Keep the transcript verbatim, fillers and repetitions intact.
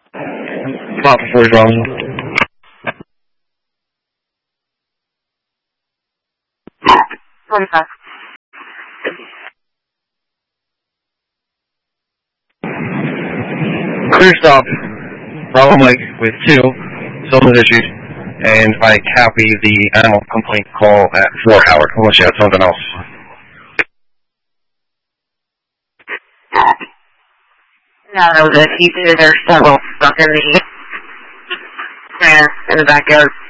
Pop for drone. twenty-five. Clear stop. Bravo Mike with two social issues, and I copy the animal complaint call at four Howard, unless you have something else. No, that was it. He said there's several stuff in the, yeah, in the backyard.